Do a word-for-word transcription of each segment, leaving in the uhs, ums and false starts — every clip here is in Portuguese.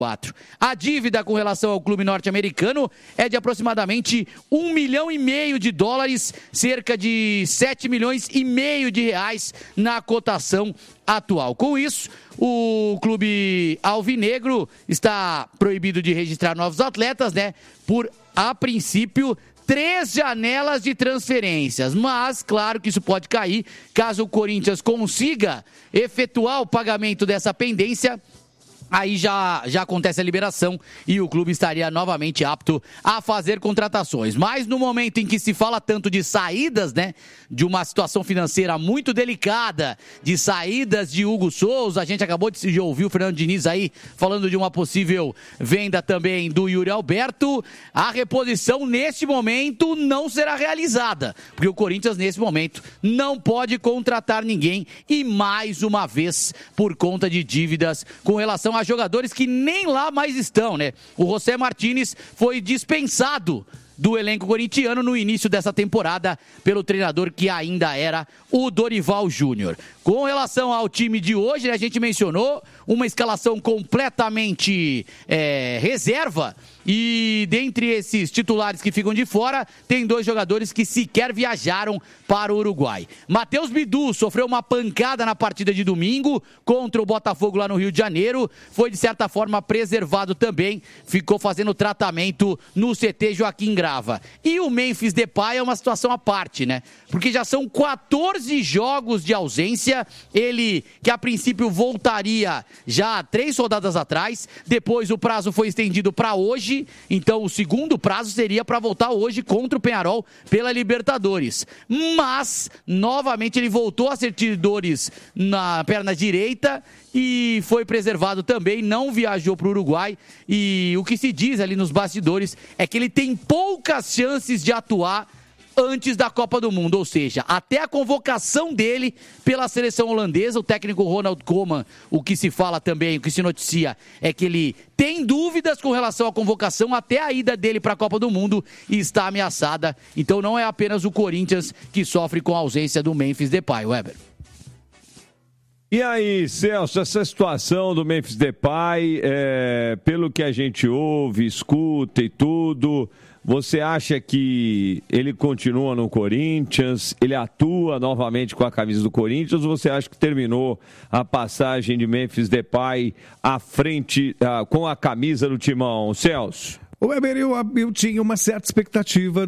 A dívida com relação ao clube norte-americano é de aproximadamente um milhão e meio de dólares, cerca de sete milhões e meio de reais na cotação atual. Com isso, o clube alvinegro está proibido de registrar novos atletas, né? Por, a princípio, três janelas de transferências, mas claro que isso pode cair caso o Corinthians consiga efetuar o pagamento dessa pendência. Aí já, já acontece a liberação e o clube estaria novamente apto a fazer contratações. Mas no momento em que se fala tanto de saídas, né, de uma situação financeira muito delicada, de saídas de Hugo Souza, a gente acabou de ouvir o Fernando Diniz aí falando de uma possível venda também do Yuri Alberto, a reposição neste momento não será realizada, porque o Corinthians nesse momento não pode contratar ninguém e mais uma vez por conta de dívidas com relação a jogadores que nem lá mais estão, né? O José Martínez foi dispensado do elenco corintiano no início dessa temporada pelo treinador que ainda era o Dorival Júnior. Com relação ao time de hoje, a gente mencionou uma escalação completamente é, reserva e dentre esses titulares que ficam de fora, tem dois jogadores que sequer viajaram para o Uruguai. Matheus Bidu sofreu uma pancada na partida de domingo contra o Botafogo lá no Rio de Janeiro, foi de certa forma preservado também, ficou fazendo tratamento no C T Joaquim Grava. E o Memphis Depay é uma situação à parte, né? Porque já são quatorze jogos de ausência, ele que a princípio voltaria já três rodadas atrás, depois o prazo foi estendido para hoje, então o segundo prazo seria para voltar hoje contra o Peñarol pela Libertadores. Mas, novamente, ele voltou a sentir dores na perna direita e foi preservado também, não viajou para o Uruguai. E o que se diz ali nos bastidores é que ele tem poucas chances de atuar antes da Copa do Mundo, ou seja, até a convocação dele pela seleção holandesa, o técnico Ronald Koeman, o que se fala também, o que se noticia é que ele tem dúvidas com relação à convocação até a ida dele para a Copa do Mundo e está ameaçada. Então não é apenas o Corinthians que sofre com a ausência do Memphis Depay, Weber. E aí, Celso, essa situação do Memphis Depay, é, pelo que a gente ouve, escuta e tudo, você acha que ele continua no Corinthians, ele atua novamente com a camisa do Corinthians, ou você acha que terminou a passagem de Memphis Depay à frente, ah, com a camisa do Timão? Celso? O Weber, eu, eu tinha uma certa expectativa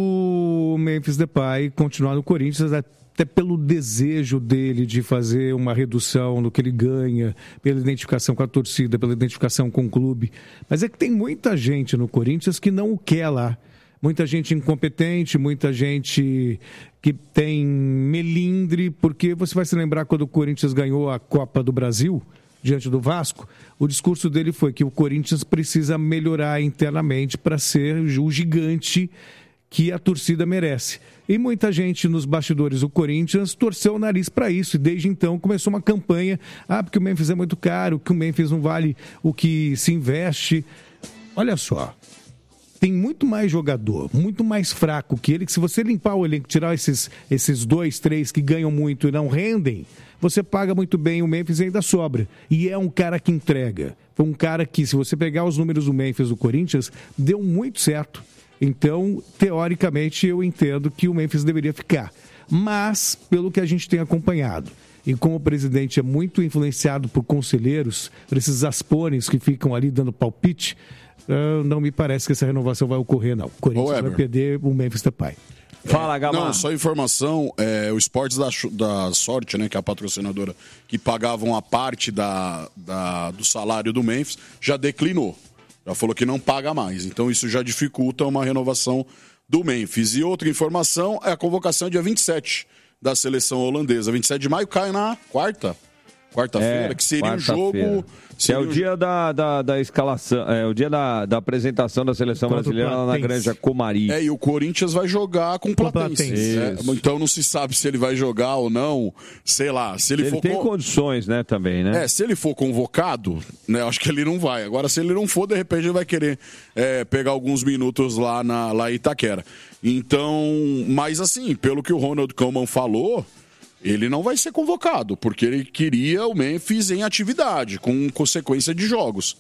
do Memphis Depay continuar no Corinthians, até pelo desejo dele de fazer uma redução no que ele ganha, pela identificação com a torcida, pela identificação com o clube. Mas é que tem muita gente no Corinthians que não o quer lá. Muita gente incompetente, muita gente que tem melindre, porque você vai se lembrar quando o Corinthians ganhou a Copa do Brasil, diante do Vasco, o discurso dele foi que o Corinthians precisa melhorar internamente para ser o gigante que a torcida merece. E muita gente nos bastidores do Corinthians torceu o nariz para isso, e desde então começou uma campanha, ah, porque o Memphis é muito caro, que o Memphis não vale o que se investe. Olha só, tem muito mais jogador, muito mais fraco que ele, que se você limpar o elenco, tirar esses, esses dois, três que ganham muito e não rendem, você paga muito bem o Memphis e ainda sobra. E é um cara que entrega. Foi um cara que, se você pegar os números do Memphis do Corinthians, deu muito certo. Então, teoricamente, eu entendo que o Memphis deveria ficar. Mas, pelo que a gente tem acompanhado, e como o presidente é muito influenciado por conselheiros, por esses aspones que ficam ali dando palpite, uh, não me parece que essa renovação vai ocorrer, não. O Corinthians vai perder o Memphis Depay. Fala, Gamal. Não, só informação, é, o Esportes da, da Sorte, né, que é a patrocinadora que pagavam a parte da, da, do salário do Memphis, já declinou. Já falou que não paga mais. Então isso já dificulta uma renovação do Memphis. E outra informação é a convocação dia vinte e sete da seleção holandesa. vinte e sete de maio cai na quarta. Quarta-feira, é, que seria um jogo... Seria é o dia da, da, da escalação, é o dia da, da apresentação da seleção Contra brasileira lá na Granja Comari. É, e o Corinthians vai jogar com o Platense. É, então não se sabe se ele vai jogar ou não, sei lá. Se ele, ele for tem con... condições, né, também, né? É, se ele for convocado, né, acho que ele não vai. Agora, se ele não for, de repente ele vai querer é, pegar alguns minutos lá, na, lá em Itaquera. Então, mas assim, pelo que o Ronald Koeman falou, ele não vai ser convocado, porque ele queria o Memphis em atividade, com consequência de jogos.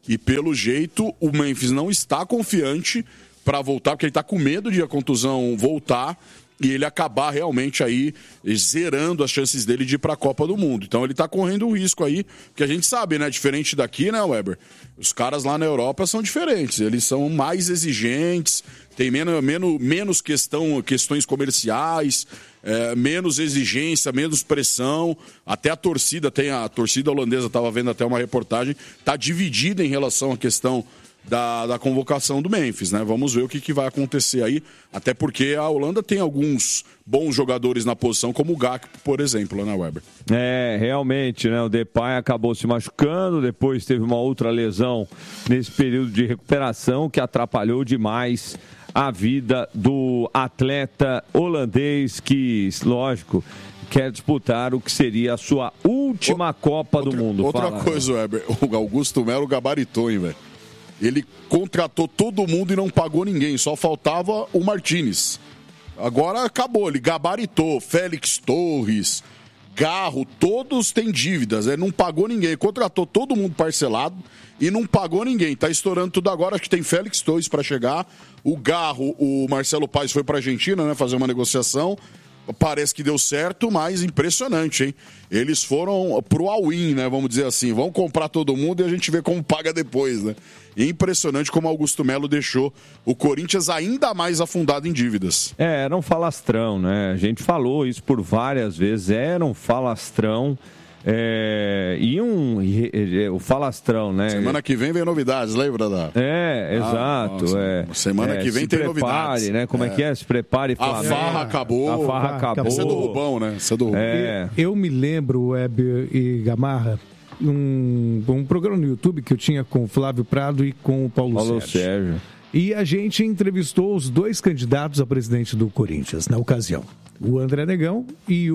E pelo jeito, o Memphis não está confiante para voltar, porque ele está com medo de a contusão voltar e ele acabar realmente aí zerando as chances dele de ir para a Copa do Mundo. Então ele está correndo um risco aí, porque a gente sabe, né, diferente daqui, né, Weber? Os caras lá na Europa são diferentes, eles são mais exigentes, tem menos, menos, menos questão, questões comerciais, é, menos exigência, menos pressão. Até a torcida, tem a torcida holandesa, estava vendo até uma reportagem, está dividida em relação à questão Da, da convocação do Memphis, né? Vamos ver o que, que vai acontecer aí, até porque a Holanda tem alguns bons jogadores na posição, como o Gakpo, por exemplo, né, Weber? É, realmente, né? O Depay acabou se machucando, depois teve uma outra lesão nesse período de recuperação que atrapalhou demais a vida do atleta holandês que, lógico, quer disputar o que seria a sua última o, Copa outra, do Mundo. Outra Fala, coisa, Weber, o Augusto Melo gabaritou, hein, velho? Ele contratou todo mundo e não pagou ninguém, só faltava o Martínez. Agora acabou, ele gabaritou. Félix Torres, Garro, todos têm dívidas, ele não pagou ninguém. Contratou todo mundo parcelado e não pagou ninguém. Tá estourando tudo agora, acho que tem Félix Torres para chegar. O Garro, o Marcelo Paes foi para a Argentina, né, fazer uma negociação. Parece que deu certo, mas impressionante, hein? Eles foram pro all-in, né? Vamos dizer assim. Vão comprar todo mundo e a gente vê como paga depois, né? E impressionante como Augusto Melo deixou o Corinthians ainda mais afundado em dívidas. É, era um falastrão, né? A gente falou isso por várias vezes. Era um falastrão. É, e um e, e, o falastrão, né? Semana que vem vem novidades, lembra da? É, ah, exato. Nossa, é, semana é, que vem tem prepare, novidades. Né? Como é. é que é? Se prepare. A farra acabou. A farra acabou. Esse é do Rubão, né? Esse é do Rubão. É. Eu, eu me lembro, Weber e Gamarra, um, um programa no YouTube que eu tinha com o Flávio Prado e com o Paulo, Paulo Sérgio. Sérgio. E a gente entrevistou os dois candidatos a presidente do Corinthians na ocasião. O André Negão e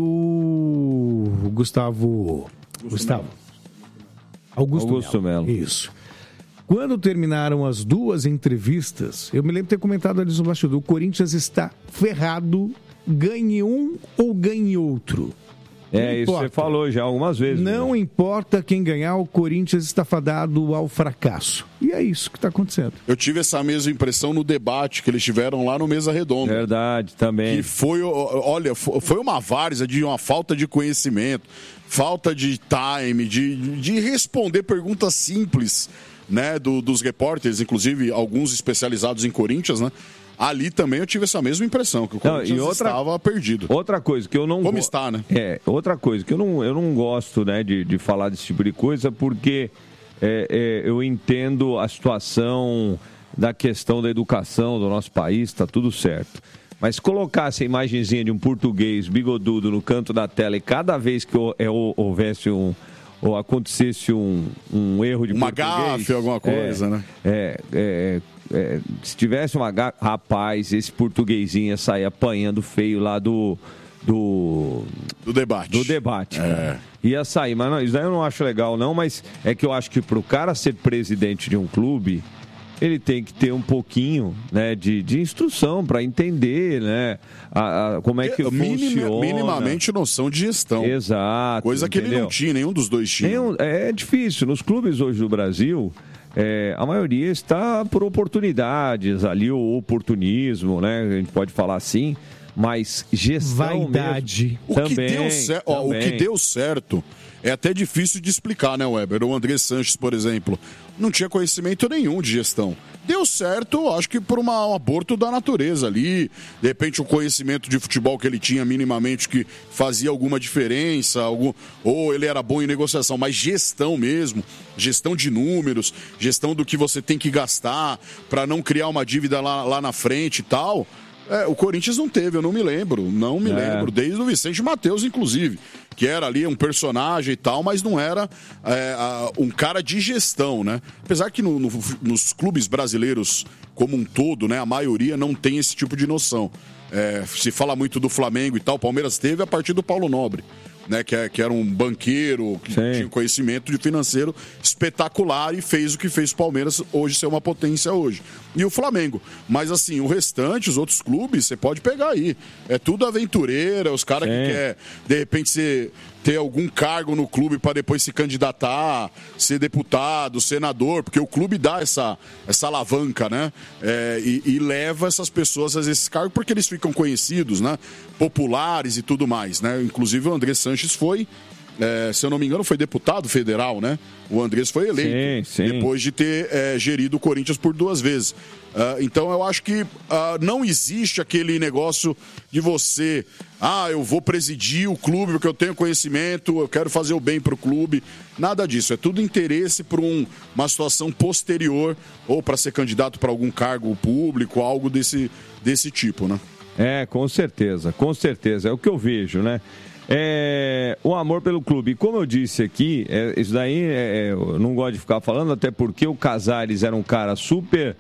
o Gustavo... Gustavo. Augusto, Augusto Melo. Melo. Isso. Quando terminaram as duas entrevistas, eu me lembro de ter comentado ali no bastidor, o Corinthians está ferrado, ganhe um ou ganhe outro. É, isso você falou já algumas vezes. Não né? importa quem ganhar, o Corinthians está fadado ao fracasso. E é isso que está acontecendo. Eu tive essa mesma impressão no debate que eles tiveram lá no Mesa Redonda. Verdade, também. Que foi, olha, foi uma várzea de uma falta de conhecimento, falta de time, de, de responder perguntas simples, né, do, dos repórteres, inclusive alguns especializados em Corinthians, né? Ali também eu tive essa mesma impressão, que o Corinthians não, e outra, estava perdido. Outra coisa que eu não... Como go... está, né? É, outra coisa que eu não, eu não gosto, né, de, de falar desse tipo de coisa, porque é, é, eu entendo a situação da questão da educação do nosso país, tá tudo certo. Mas colocar essa imagenzinha de um português bigodudo no canto da tela e cada vez que houvesse um... ou acontecesse um, um erro de uma português... Uma gafe, alguma coisa, é, né? É, é, é, se tivesse uma gafe... Rapaz, esse portuguesinho ia sair apanhando feio lá do... Do, do debate. Do debate. É. Ia sair, mas não, isso daí eu não acho legal, não, mas é que eu acho que pro cara ser presidente de um clube... ele tem que ter um pouquinho, né, de, de instrução para entender, né, a, a, como é que Minim, funciona. Minimamente noção de gestão. Exato. Coisa que entendeu? Ele não tinha, nenhum dos dois tinha. Nenhum, é difícil. Nos clubes hoje do Brasil, é, a maioria está por oportunidades ali, o oportunismo, né, a gente pode falar assim, mas gestão vaidade. Mesmo, o, também, que deu cer- ó, o que deu certo... É até difícil de explicar, né, Weber? O André Sanches, por exemplo, não tinha conhecimento nenhum de gestão. Deu certo, acho que por uma, um aborto da natureza ali. De repente, o conhecimento de futebol que ele tinha minimamente que fazia alguma diferença, algum, ou ele era bom em negociação, mas gestão mesmo, gestão de números, gestão do que você tem que gastar para não criar uma dívida lá, lá na frente e tal... É, o Corinthians não teve, eu não me lembro, não me é. lembro, desde o Vicente Matheus, inclusive, que era ali um personagem e tal, mas não era é, a, um cara de gestão, né? Apesar que no, no, nos clubes brasileiros como um todo, né, a maioria não tem esse tipo de noção. É, se fala muito do Flamengo e tal, o Palmeiras teve a partir do Paulo Nobre. Né, que, é, que era um banqueiro, que Sim. tinha conhecimento de financeiro espetacular e fez o que fez o Palmeiras hoje ser uma potência hoje. E o Flamengo. Mas assim, o restante, os outros clubes, você pode pegar aí. É tudo aventureira, os caras que querem, de repente, ser, ter algum cargo no clube para depois se candidatar, ser deputado, senador, porque o clube dá essa, essa alavanca, né? É, e, e leva essas pessoas a esses cargos porque eles ficam conhecidos, né? Populares e tudo mais, né? Inclusive o André Sanches foi, é, se eu não me engano, foi deputado federal, né? O Andrés foi eleito sim, sim. depois de ter é, gerido o Corinthians por duas vezes. Uh, então eu acho que uh, não existe aquele negócio de você, ah, eu vou presidir o clube porque eu tenho conhecimento, eu quero fazer o bem para o clube. Nada disso, é tudo interesse para um, uma situação posterior ou para ser candidato para algum cargo público, algo desse, desse tipo, né? É, com certeza, com certeza, é o que eu vejo, né? É, o amor pelo clube. Como eu disse aqui, é, isso daí é, eu não gosto de ficar falando, até porque o Casares era um cara super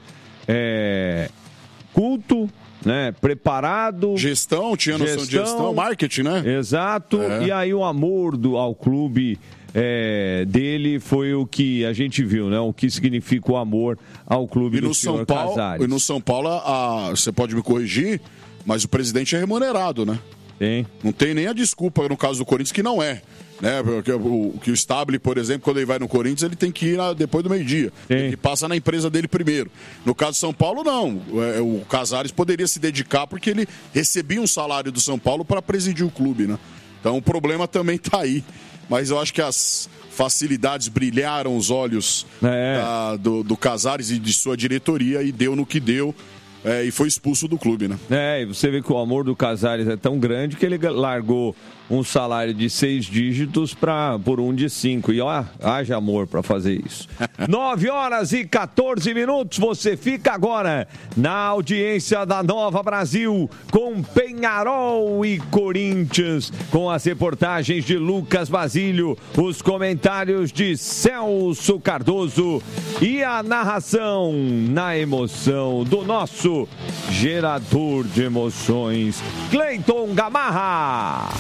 é, culto, né, preparado. Gestão, tinha noção gestão, de gestão, marketing, né? Exato, é. E aí o amor do, ao clube é, dele foi o que a gente viu, né? O que significa o amor ao clube e do no senhor São Paulo, Casares. E no São Paulo, a, você pode me corrigir, mas o presidente é remunerado, né? Tem. Não tem nem a desculpa no caso do Corinthians que não é, né? Porque o, que o Stabile, por exemplo, quando ele vai no Corinthians, ele tem que ir na, depois do meio-dia. Ele passa na empresa dele primeiro. No caso de São Paulo, não. É, o Casares poderia se dedicar porque ele recebia um salário do São Paulo para presidir o clube, né? Então o problema também está aí. Mas eu acho que as facilidades brilharam os olhos é. da, do, do Casares e de sua diretoria e deu no que deu. É, e foi expulso do clube, né? É, e você vê que o amor do Casares é tão grande que ele largou um salário de seis dígitos pra, por um de cinco. E ó, haja amor para fazer isso. nove horas e quatorze minutos, você fica agora na audiência da Nova Brasil com Peñarol e Corinthians, com as reportagens de Lucas Basílio, os comentários de Celso Cardoso e a narração na emoção do nosso gerador de emoções, Cleiton Gamarra.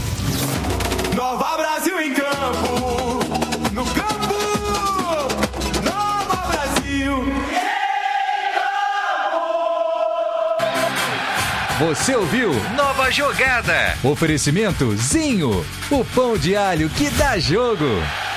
Nova Brasil em campo, no campo, Nova Brasil em campo. Você ouviu Nova Jogada. Oferecimento Zinho, o pão de alho que dá jogo.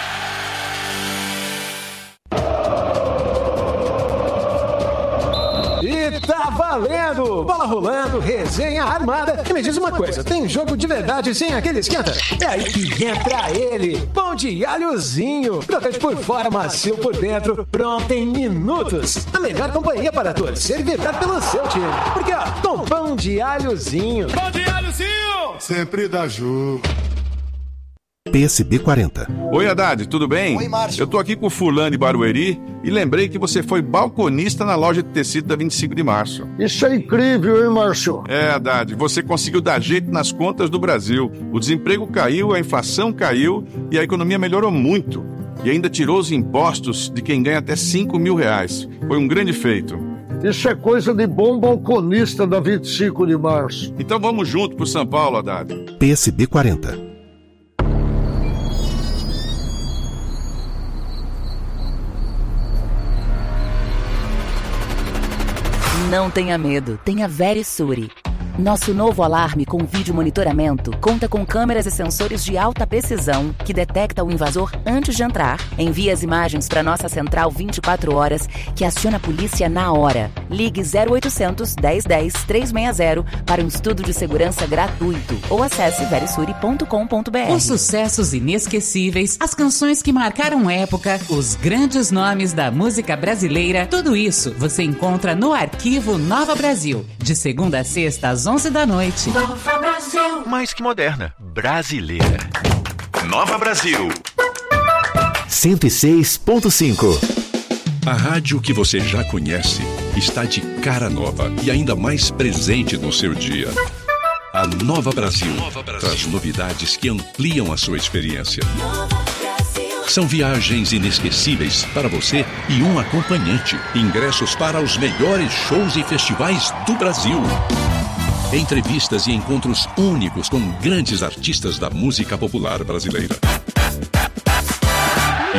E tá valendo! Bola rolando, resenha armada. E me diz uma coisa, tem jogo de verdade sem aquele esquenta? É aí que entra ele, pão de alhozinho. Crocante por fora, macio por dentro, pronto em minutos. A melhor companhia para torcer e vibrar pelo seu time. Porque, ó, com pão de alhozinho. Pão de alhozinho! Sempre dá jogo. P S B quarenta. Oi, Haddad, tudo bem? Oi, Márcio. Eu tô aqui com o fulano de Barueri e lembrei que você foi balconista na loja de tecido da vinte e cinco de março. Isso é incrível, hein, Márcio? É, Haddad, você conseguiu dar jeito nas contas do Brasil. O desemprego caiu, a inflação caiu e a economia melhorou muito. E ainda tirou os impostos de quem ganha até cinco mil reais. Foi um grande feito. Isso é coisa de bom balconista da vinte e cinco de março. Então vamos junto pro São Paulo, Haddad. P S B quarenta. Não tenha medo, tenha Verisure. Nosso novo alarme com vídeo monitoramento conta com câmeras e sensores de alta precisão que detecta o invasor antes de entrar. Envia as imagens para nossa central vinte e quatro horas, que aciona a polícia na hora. Ligue zero oitocentos, dez dez, trezentos e sessenta para um estudo de segurança gratuito ou acesse verisure ponto com ponto b r. Os sucessos inesquecíveis, as canções que marcaram época, os grandes nomes da música brasileira, tudo isso você encontra no Arquivo Nova Brasil, de segunda a sexta às onze da noite. Nova Brasil. Mais que moderna, brasileira. Nova Brasil. cento e seis ponto cinco. A rádio que você já conhece está de cara nova e ainda mais presente no seu dia. A Nova Brasil, Nova Brasil traz novidades que ampliam a sua experiência. São viagens inesquecíveis para você e um acompanhante. Ingressos para os melhores shows e festivais do Brasil. Entrevistas e encontros únicos com grandes artistas da música popular brasileira.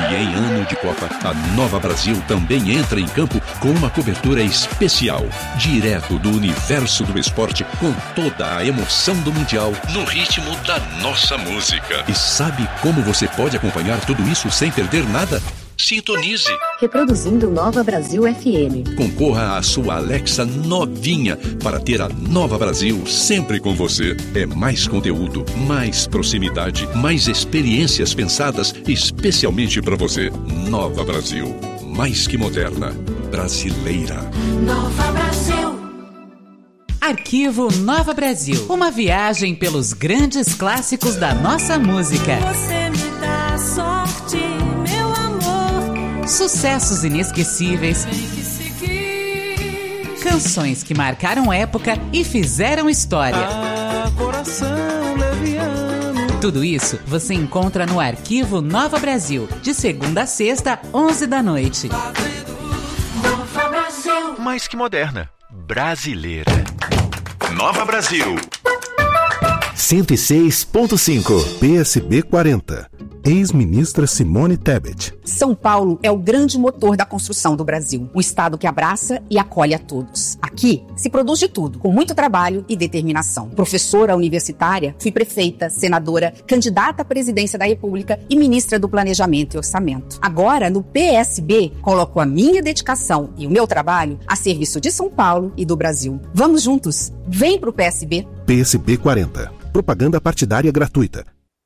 E em ano de Copa, a Nova Brasil também entra em campo com uma cobertura especial, direto do universo do esporte, com toda a emoção do Mundial, no ritmo da nossa música. E sabe como você pode acompanhar tudo isso sem perder nada? Sintonize. Reproduzindo Nova Brasil F M. Concorra à sua Alexa novinha para ter a Nova Brasil sempre com você. É mais conteúdo, mais proximidade, mais experiências pensadas especialmente para você. Nova Brasil. Mais que moderna. Brasileira. Nova Brasil. Arquivo Nova Brasil. Uma viagem pelos grandes clássicos da nossa música. Você me dá sorte, meu amor. Sucessos inesquecíveis. Tem que seguir. Canções que marcaram época e fizeram história. Ah, coração leviano. Tudo isso você encontra no Arquivo Nova Brasil, de segunda a sexta, onze da noite. Nova Brasil. Mais que moderna. Brasileira. Nova Brasil. cento e seis ponto cinco. P S B quarenta. Ex-ministra Simone Tebet. São Paulo é o grande motor da construção do Brasil. Um estado que abraça e acolhe a todos. Aqui se produz de tudo, com muito trabalho e determinação. Professora universitária, fui prefeita, senadora, candidata à presidência da República e ministra do Planejamento e Orçamento. Agora, no P S B, coloco a minha dedicação e o meu trabalho a serviço de São Paulo e do Brasil. Vamos juntos. Vem pro P S B. P S B quarenta. Propaganda partidária gratuita.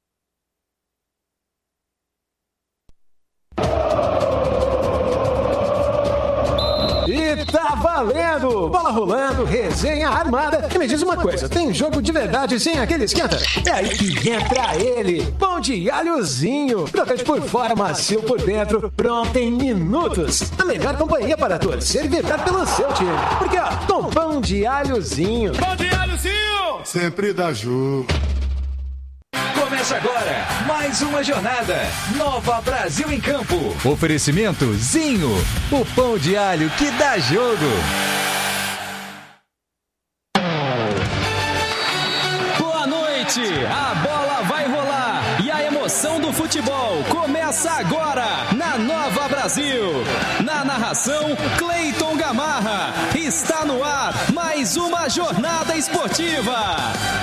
E tá valendo! Bola rolando, resenha armada. E me diz uma coisa, tem jogo de verdade sem aquele esquenta? É aí que entra ele, pão de alhozinho. Crocante por fora, macio por dentro, pronto em minutos. A melhor companhia para torcer e vibrar pelo seu time. Porque, ó, com pão de alhozinho. Pão de alhozinho! Sempre dá jogo. Começa agora mais uma jornada. Nova Brasil em Campo. Oferecimento Zinho, o pão de alho que dá jogo. Boa noite, a bola vai rolar e a emoção do futebol começa agora na Nova Brasil. Na narração, Cleiton Gamarra. Está no ar mais uma jornada esportiva.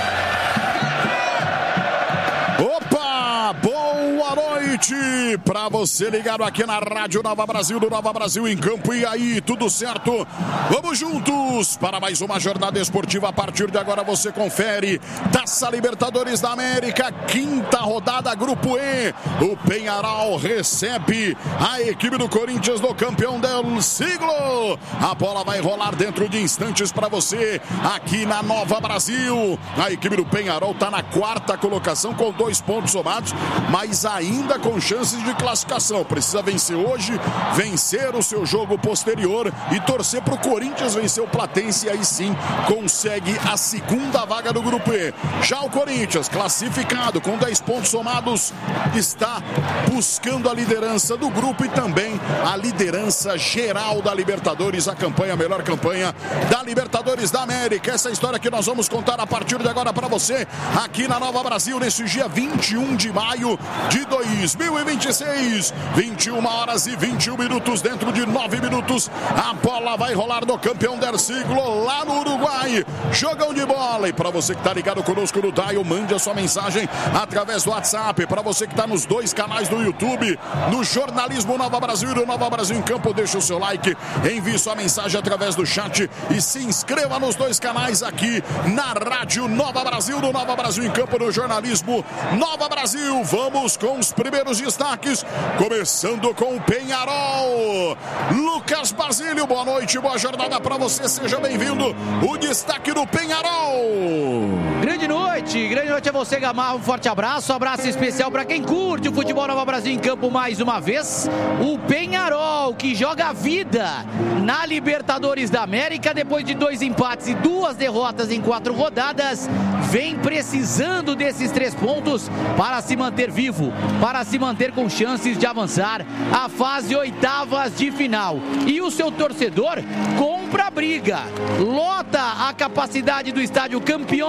Opa! Boa noite pra você ligado aqui na Rádio Nova Brasil, do Nova Brasil em Campo. E aí, tudo certo? Vamos juntos para mais uma jornada esportiva. A partir de agora você confere Taça Libertadores da América, quinta rodada, Grupo E. O Peñarol recebe a equipe do Corinthians, do campeão del siglo. A bola vai rolar dentro de instantes para você aqui na Nova Brasil. A equipe do Peñarol tá na quarta colocação com dois pontos somados, mas ainda com chances de classificação. Precisa vencer hoje, vencer o seu jogo posterior e torcer para o Corinthians vencer o Platense, e aí sim consegue a segunda vaga do Grupo E. Já o Corinthians, classificado com dez pontos somados, está buscando a liderança do grupo e também a liderança geral da Libertadores, a campanha, a melhor campanha da Libertadores da América. Essa é a história que nós vamos contar a partir de agora para você aqui na Nova Brasil, nesse dia vinte e um de maio de dois mil e vinte e seis, vinte e uma horas e vinte e um minutos. Dentro de nove minutos a bola vai rolar do campeão del siglo lá no Uruguai. Jogão de bola. E para você que está ligado conosco no Dial, mande a sua mensagem através do WhatsApp. Para você que está nos dois canais do YouTube, no Jornalismo Nova Brasil e do Nova Brasil em Campo, deixa o seu like, envie sua mensagem através do chat e se inscreva nos dois canais aqui na Rádio Nova Brasil, do Nova Brasil em Campo, no Jornalismo Nova Brasil. Vamos com os primeiros destaques, começando com o Peñarol. Lucas Basílio, boa noite, boa jornada para você, seja bem-vindo. O destaque do Peñarol. Grande noite, grande noite a você, Gamarra, um forte abraço, um abraço especial para quem curte o futebol Nova Brasil em Campo mais uma vez. O Peñarol, que joga a vida na Libertadores da América, depois de dois empates e duas derrotas em quatro rodadas, vem precisando desses três pontos para se manter vivo, para se manter com chances de avançar à fase oitavas de final. E o seu torcedor compra a briga, lota a capacidade do estádio Campeão del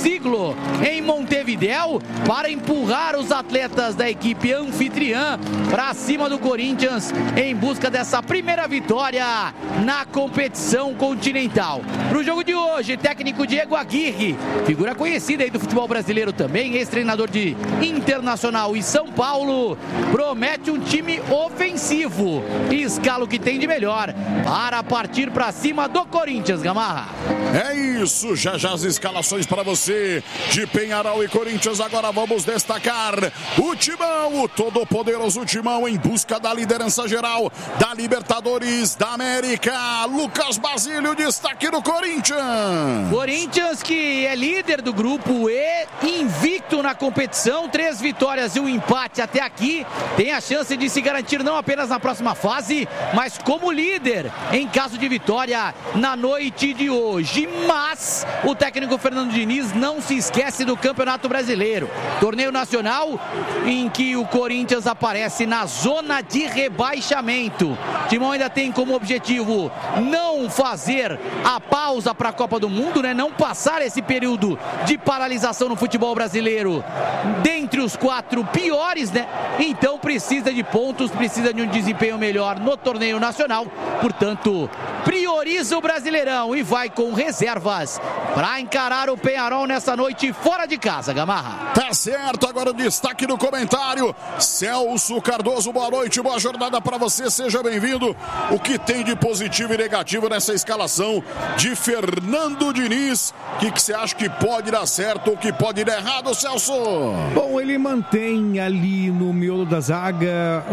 Siglo, em Montevidéu, para empurrar os atletas da equipe anfitriã para cima do Corinthians em busca dessa primeira vitória na competição continental. Para o jogo de hoje, técnico Diego Aguirre, figura conhecida aí do futebol brasileiro também, ex-treinador de Internacional e São Paulo, promete um time ofensivo e escala o que tem de melhor para partir para cima do Corinthians, Gamarra. É isso, já já as escalações para você de Penharol e Corinthians. Agora vamos destacar o Timão, o todo-poderoso Timão em busca da liderança geral da Libertadores da América. Lucas Basílio, destaque do Corinthians. Corinthians que é líder do grupo E, invicto na competição, três vitórias e um empate até aqui, tem a chance de se garantir não apenas na próxima fase, mas como líder em caso de vitória na noite de hoje. Mas o técnico Fernando Diniz não se esquece do Campeonato Brasileiro, torneio nacional em que o Corinthians aparece na zona de rebaixamento. O Timão ainda tem como objetivo não fazer a pausa para a Copa do Mundo, né? Não passar esse período de paralisação no futebol brasileiro dentre os quatro piores, né? Então precisa de pontos, precisa de um desempenho melhor no torneio nacional, portanto prioriza o Brasileirão e vai com reservas para encarar o Penharol nessa noite fora de casa, Gamarra. Tá certo, agora o destaque no comentário, Celso Cardoso, boa noite, boa jornada para você, seja bem-vindo. O que tem de positivo e negativo nessa escalação de Fernando Diniz? O que, que você acha que pode dar certo ou que pode dar errado, Celso? Bom, ele mantém ali no miolo da zaga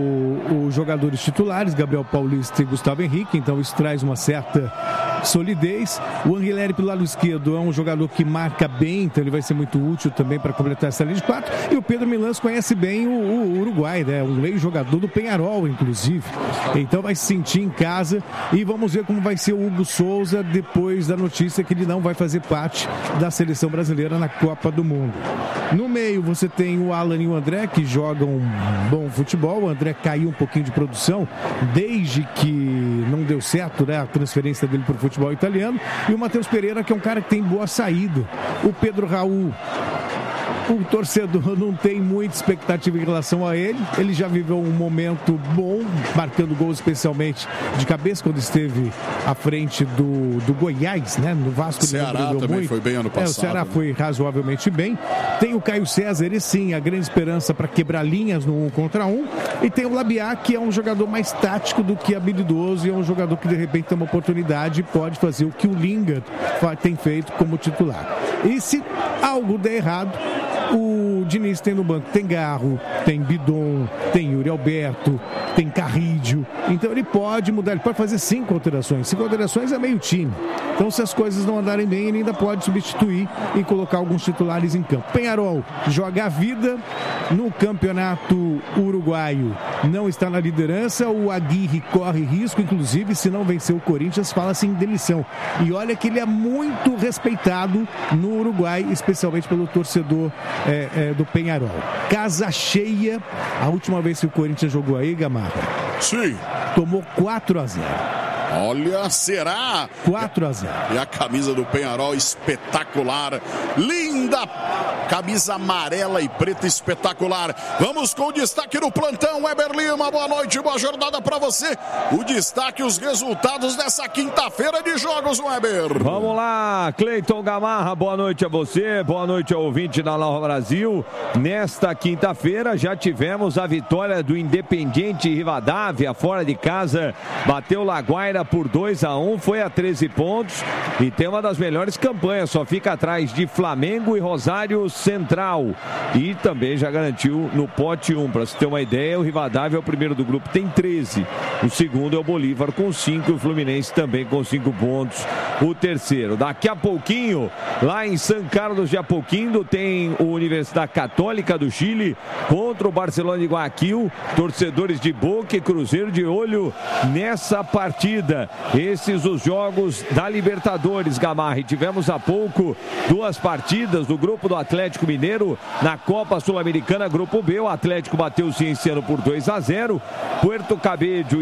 os jogadores titulares, Gabriel Paulista e Gustavo Henrique, então isso traz uma certa solidez. O Anguilera pelo lado esquerdo é um jogador que marca bem, então ele vai ser muito útil também para completar essa linha de quatro. E o Pedro Milans conhece bem o, o Uruguai, né? Um ex-jogador do Penharol, inclusive. Então vai se sentir em casa e vamos ver como vai ser o Hugo Souza depois da notícia que ele não vai fazer parte da seleção brasileira na Copa do Mundo. No meio você tem o Alan e o André, que jogam bom futebol. O André caiu um pouquinho de produção desde que não deu certo, né, a transferência dele para o futebol italiano. E o Matheus Pereira, que é um cara que tem boa saída. O Pedro Raul, o torcedor não tem muita expectativa em relação a ele. Ele já viveu um momento bom, marcando gols especialmente de cabeça quando esteve à frente do, do Goiás, né? No Vasco. O Ceará também muito. Foi bem ano passado. É, o Ceará né? foi razoavelmente bem. Tem o Caio César, ele sim, a grande esperança para quebrar linhas no um contra um. E tem o Labiá, que é um jogador mais tático do que habilidoso e é um jogador que de repente tem uma oportunidade e pode fazer o que o Linga tem feito como titular. E se algo der errado, o Diniz tem no banco, tem Garro, tem Bidon, tem Yuri Alberto, tem Carrídio. Então ele pode mudar, ele pode fazer cinco alterações. Cinco alterações é meio time. Então se as coisas não andarem bem, ele ainda pode substituir e colocar alguns titulares em campo. Penharol joga a vida no campeonato uruguaio. Não está na liderança, o Aguirre corre risco, inclusive se não vencer o Corinthians, fala-se em demissão. E olha que ele é muito respeitado no Uruguai, especialmente pelo torcedor É, é, do Penharol. Casa cheia. A última vez que o Corinthians jogou aí, Gamarra, sim, tomou quatro a zero. Olha, será? quatro a zero. E a camisa do Penharol espetacular, linda, camisa amarela e preta espetacular. Vamos com o destaque no plantão, Weber Lima, boa noite, boa jornada para você. O destaque, os resultados dessa quinta-feira de jogos, Weber. Vamos lá, Cleiton Gamarra, boa noite a você, boa noite ao ouvinte da Nova Brasil. Nesta quinta-feira já tivemos a vitória do Independiente Rivadavia, fora de casa, bateu Laguaira por dois a um, foi a treze pontos e tem uma das melhores campanhas, só fica atrás de Flamengo e Rosário Central, e também já garantiu no pote um, para você ter uma ideia, o Rivadavia é o primeiro do grupo, tem treze, o segundo é o Bolívar com cinco e o Fluminense também com cinco pontos, o terceiro. Daqui a pouquinho, lá em São Carlos de Apoquindo, tem o Universidade Católica do Chile contra o Barcelona de Guayaquil, torcedores de Boca e Cruzeiro de olho nessa partida. Esses os jogos da Libertadores, Gamarra. E tivemos há pouco duas partidas do grupo do Atlético Mineiro na Copa Sul-Americana, grupo B. O Atlético bateu o Cienciano por dois a zero. Puerto Cabello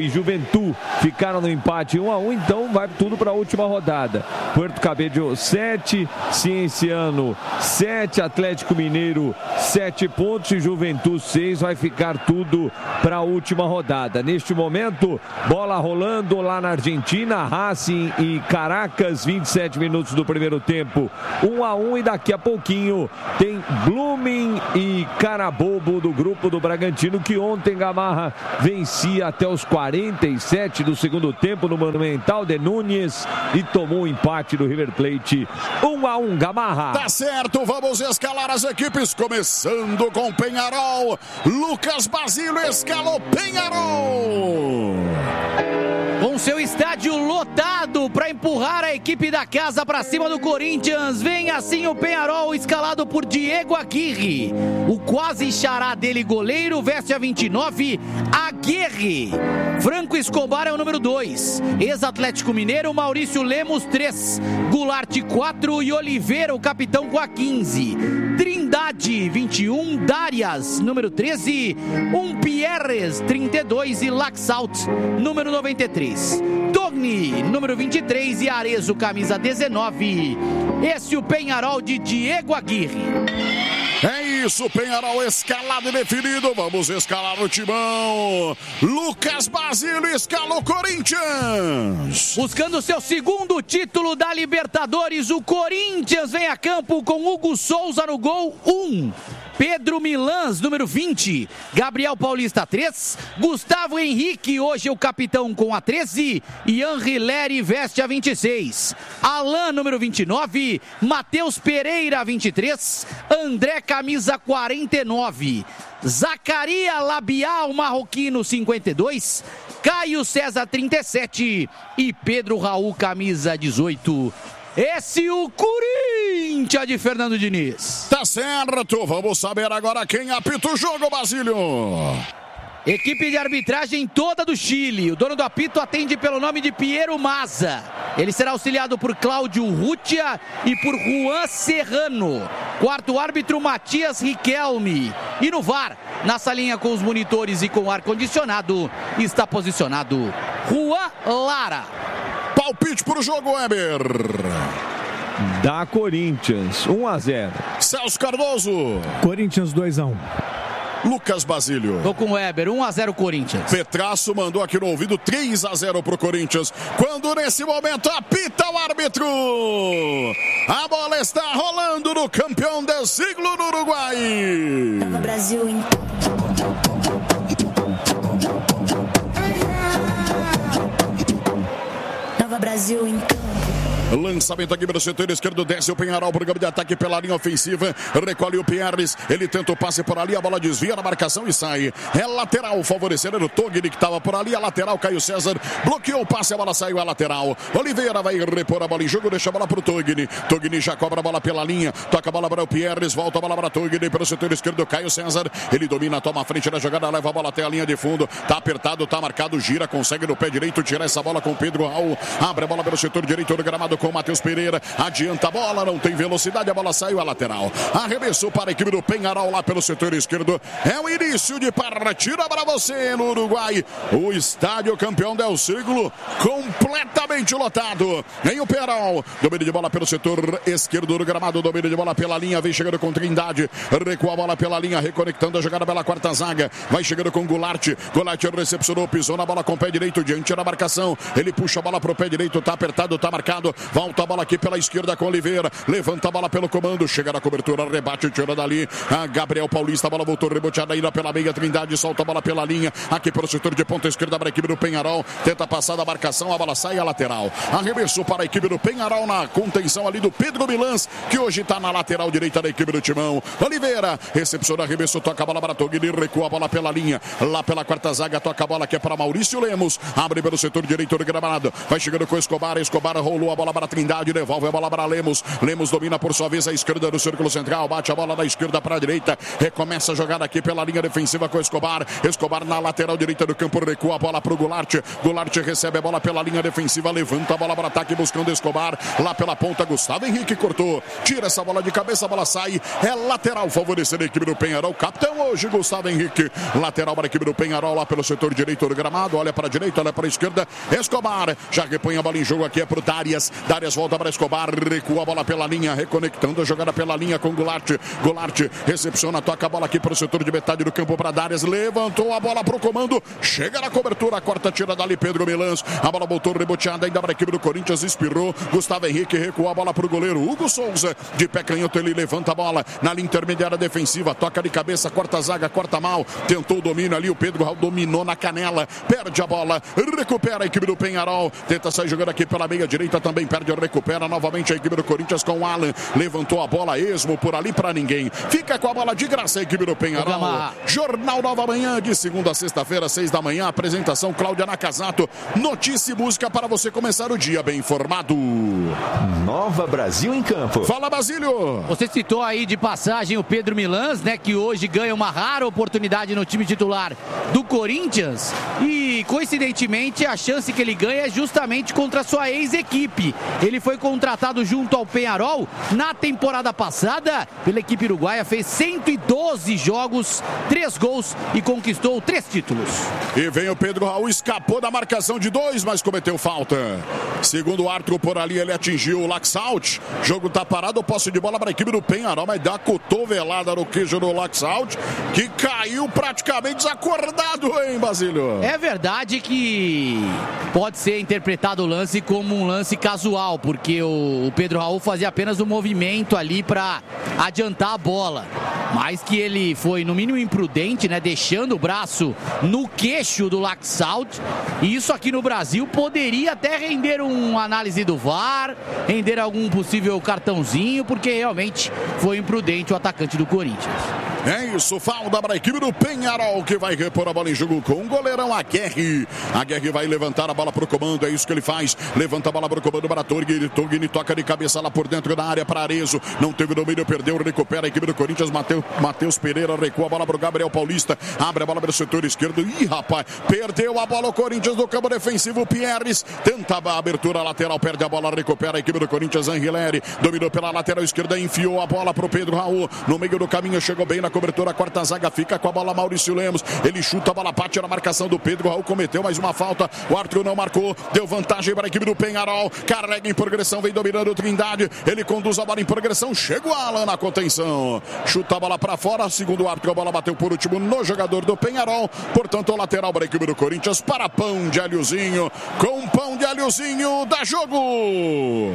e Juventude ficaram no empate um a um, então vai tudo para a última rodada. Puerto Cabello sete, Cienciano sete, Atlético Mineiro sete pontos e Juventude seis, vai ficar tudo para a última rodada. Neste momento, bola rolando lá na Argentina, Racing e Caracas, vinte e sete minutos do primeiro tempo, um a um, e daqui a pouquinho tem Blooming e Carabobo do grupo do Bragantino, que ontem Gamarra vencia até os quarenta e sete do segundo tempo no Monumental de Núñez e tomou o empate do River Plate, um a um, Gamarra. Tá certo, vamos escalar as equipes, começando com Peñarol. Lucas Basílio escalou Peñarol. Com seu estádio lotado para empurrar a equipe da casa para cima do Corinthians, vem assim o Peñarol, escalado por Diego Aguirre. O quase xará dele, goleiro, veste a vinte e nove, Aguirre. Franco Escobar é o número dois. Ex-Atlético Mineiro, Maurício Lemos, três. Goulart, quatro. E Oliveira, o capitão, com a quinze. Trindade, vinte e um. Darias, número treze. Um Pierres, trinta e dois. E Laxalt, número noventa e três. Togni, número vinte e três. E Arezzo, camisa dezenove. Esse é o Peñarol de Diego Aguirre. É isso, Peñarol escalado e definido. Vamos escalar o timão. Lucas Basílio escala o Corinthians. Buscando seu segundo título da Libertadores, o Corinthians vem a campo com Hugo Souza no gol, um. Pedro Milans, número vinte. Gabriel Paulista, três. Gustavo Henrique, hoje é o capitão, com a treze. E Henri Leri veste a vinte e seis. Alain, número vinte e nove. Matheus Pereira, vinte e três. André, camisa quarenta e nove. Zacaria Labial, marroquino, cinquenta e dois. Caio César, trinta e sete. E Pedro Raul, camisa dezoito. Esse é o Corinthians de Fernando Diniz. Tá certo, vamos saber agora quem apita o jogo, Basílio. Equipe de arbitragem toda do Chile. O dono do apito atende pelo nome de Piero Maza. Ele será auxiliado por Cláudio Rutia e por Juan Serrano. Quarto árbitro, Matias Riquelme. E no V A R, na salinha com os monitores e com ar-condicionado, está posicionado Juan Lara. Palpite para o jogo, Weber. Da Corinthians, um a zero. Celso Cardoso. Corinthians, dois a um. Lucas Basílio. Tô com o Weber, um a zero Corinthians. Petraço mandou aqui no ouvido três a zero pro Corinthians. Quando nesse momento apita o árbitro. A bola está rolando no campeão do siglo do Uruguai. Nova Brasil em Nova Brasil em Lançamento aqui pelo setor esquerdo, desce o Peñarol, programa de ataque pela linha ofensiva, recolhe o Pierres, ele tenta o passe por ali, a bola desvia na marcação e sai. É lateral, favorecendo o Togni que estava por ali, a lateral, Caio César, bloqueou o passe, a bola saiu, a lateral. Oliveira vai repor a bola em jogo, deixa a bola pro Togni. Togni já cobra a bola pela linha, toca a bola para o Pierres, volta a bola para o Togni, pelo setor esquerdo, Caio César, ele domina, toma a frente da jogada, leva a bola até a linha de fundo, tá apertado, tá marcado, gira, consegue no pé direito tirar essa bola com o Pedro Raul, abre a bola pelo setor direito do gramado com o Matheus Pereira, adianta a bola, não tem velocidade, a bola saiu a lateral, arremessou para a equipe do Peñarol lá pelo setor esquerdo, é o início de partida para você no Uruguai, o estádio campeão del siglo completamente lotado, em o Peñarol, domínio de bola pelo setor esquerdo do gramado, domínio de bola pela linha, vem chegando com Trindade, recua a bola pela linha, reconectando a jogada pela quarta zaga, vai chegando com Goulart, Goulart recepcionou, pisou na bola com o pé direito, diante da marcação, ele puxa a bola pro pé direito, tá apertado, tá marcado, volta a bola aqui pela esquerda com Oliveira, levanta a bola pelo comando, chega na cobertura, rebate, tira dali, a Gabriel Paulista, a bola voltou reboteada ainda pela meia, Trindade solta a bola pela linha, aqui pelo setor de ponta esquerda para a equipe do Peñarol, tenta passar da marcação, a bola sai a lateral, arremessou para a equipe do Peñarol na contenção ali do Pedro Milans, que hoje está na lateral direita da equipe do Timão, Oliveira, recepciona, arremessou, toca a bola para Togni, recua a bola pela linha, lá pela quarta zaga, toca a bola que é para Maurício Lemos, abre pelo setor direito do gramado, vai chegando com Escobar, Escobar rolou a bola para Trindade, devolve a bola para Lemos. Lemos domina por sua vez a esquerda do círculo central, bate a bola da esquerda para a direita, recomeça a jogada aqui pela linha defensiva com Escobar. Escobar na lateral direita do campo, recua a bola para o Goulart. Goulart recebe a bola pela linha defensiva, levanta a bola para ataque buscando Escobar. Lá pela ponta, Gustavo Henrique cortou, tira essa bola de cabeça, a bola sai. É lateral favorecendo a equipe do Penharol. Capitão hoje, Gustavo Henrique. Lateral para a equipe do Penharol lá pelo setor direito do gramado. Olha para a direita, olha para a esquerda. Escobar já repõe a bola em jogo aqui, é para o Darias. Darias volta para Escobar, recua a bola pela linha, reconectando a jogada pela linha com Goulart. Goulart recepciona, toca a bola aqui para o setor de metade do campo para Darias. Levantou a bola para o comando, chega na cobertura, corta, tira dali Pedro Milans. A bola voltou reboteada ainda para a equipe do Corinthians, espirrou. Gustavo Henrique recua a bola para o goleiro Hugo Souza. De pé canhoto, ele levanta a bola na linha intermediária defensiva, toca de cabeça, corta a zaga, corta mal. Tentou o domínio ali, o Pedro Raul dominou na canela, perde a bola, recupera a equipe do Penharol. Tenta sair jogando aqui pela meia direita, também perde, recupera novamente a equipe do Corinthians com o Alan. Levantou a bola, esmo por ali para ninguém. Fica com a bola de graça a equipe do Penharol. Jornal Nova Manhã, de segunda a sexta-feira, seis da manhã. Apresentação Cláudia Nakazato. Notícia e música para você começar o dia bem informado. Nova Brasil em campo. Fala, Basílio. Você citou aí de passagem o Pedro Milans, né, que hoje ganha uma rara oportunidade no time titular do Corinthians. E, coincidentemente, a chance que ele ganha é justamente contra a sua ex-equipe. Ele foi contratado junto ao Penharol na temporada passada pela equipe uruguaia, fez cento e doze jogos, três gols e conquistou três títulos. E vem o Pedro Raul, escapou da marcação de dois, mas cometeu falta. Segundo o árbitro, por ali ele atingiu o Laxalt. Jogo tá parado, posse de bola para a equipe do Penharol, mas dá cotovelada no queijo do Laxalt, que caiu praticamente desacordado, hein, Basílio? É verdade que pode ser interpretado o lance como um lance casual, porque o Pedro Raul fazia apenas um movimento ali para adiantar a bola, mas que ele foi no mínimo imprudente, né, deixando o braço no queixo do Laxalt. E isso aqui no Brasil poderia até render uma análise do V A R, render algum possível cartãozinho, porque realmente foi imprudente o atacante do Corinthians. É isso, falta para a equipe do Penharol, que vai repor a bola em jogo com o goleirão Aguerre. Aguerre vai levantar a bola para o comando, é isso que ele faz. Levanta a bola para o comando para Torgni. Torgni toca de cabeça lá por dentro da área para Arezo. Não teve domínio, perdeu, recupera a equipe do Corinthians. Mateus, Mateus Pereira recua a bola para o Gabriel Paulista. Abre a bola para o setor esquerdo. Ih, rapaz, perdeu a bola o Corinthians no campo defensivo. Pierres tenta a abertura lateral, perde a bola, recupera a equipe do Corinthians. Angeleri dominou pela lateral esquerda, enfiou a bola para o Pedro Raul. No meio do caminho, chegou bem na cobertura, a quarta zaga fica com a bola Maurício Lemos. Ele chuta a bola, bate na marcação do Pedro Raul, cometeu mais uma falta. O árbitro não marcou, deu vantagem para a equipe do Penharol. Carrega em progressão, vem dominando o Trindade. Ele conduz a bola em progressão, chega o Alan na contenção. Chuta a bola para fora, segundo o árbitro, a bola bateu por último no jogador do Penharol. Portanto, o lateral para a equipe do Corinthians, para pão de alhozinho. Com pão de alhozinho, dá jogo.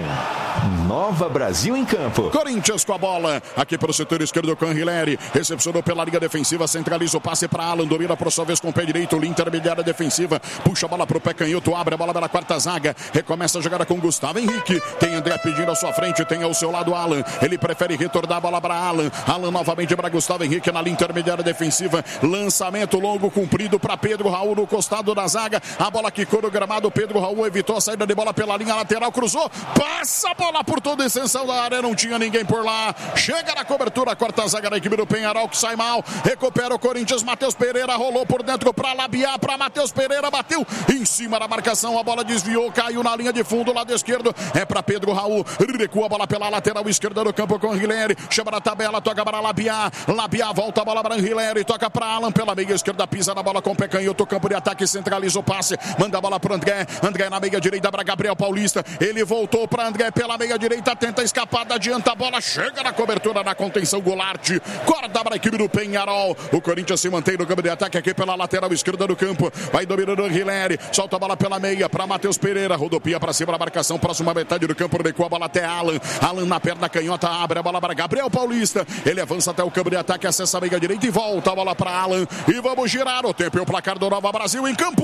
Nova Brasil em campo. Corinthians com a bola, aqui pelo setor esquerdo com Anrileri. Recepcionou pela linha defensiva, centraliza o passe para Alan, domina por sua vez com o pé direito, linha intermediária defensiva, puxa a bola para o pé canhoto, abre a bola pela quarta zaga, recomeça a jogada com Gustavo Henrique. Tem André pedindo à sua frente, tem ao seu lado Alan. Ele prefere retornar a bola para Alan. Alan novamente para Gustavo Henrique na linha intermediária defensiva. Lançamento longo, comprido para Pedro Raul no costado da zaga. A bola quicou no gramado. Pedro Raul evitou a saída de bola pela linha lateral, cruzou, passa a bola por toda a extensão da área, não tinha ninguém por lá. Chega na cobertura, a quarta zaga da equipe do Penharol, que sai mal. Recupera o Corinthians, Matheus Pereira rolou por dentro para Labiar, para Matheus Pereira, bateu em cima da marcação, a bola desviou, caiu na linha de fundo, lado esquerdo, é para Pedro Raul, recua a bola pela lateral esquerda do campo com Anrileri, chama na tabela, toca para Labiar, Labiar volta a bola para Anrileri, toca para Alan pela meia esquerda, pisa na bola com o pé canhoto, campo de ataque, centraliza o passe, manda a bola para André, André na meia direita para Gabriel Paulista, ele voltou para André pela meia direita, tenta escapar, adianta a bola, chega na cobertura, na contenção, Goulart, corta para a equipe do Penharol. O Corinthians se mantém no campo de ataque aqui pela lateral esquerda do campo. Vai dominando o Anrileri. Solta a bola pela meia para Matheus Pereira. Rodopia para cima da marcação. Próxima metade do campo. Recua a bola até Alan. Alan na perna canhota. Abre a bola para Gabriel Paulista. Ele avança até o campo de ataque. Acessa a meia direita e volta a bola para Alan. E vamos girar o tempo e o placar do Nova Brasil em campo.